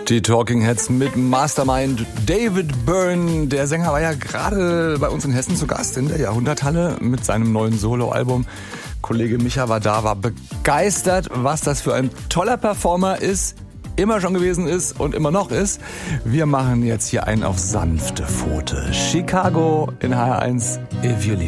Die Talking Heads mit Mastermind David Byrne. Der Sänger war ja gerade bei uns in Hessen zu Gast in der Jahrhunderthalle mit seinem neuen Soloalbum. Kollege Micha war da, war begeistert, was das für ein toller Performer ist, immer schon gewesen ist und immer noch ist. Wir machen jetzt hier einen auf sanfte Pfote. Chicago in HR1, If You Leave.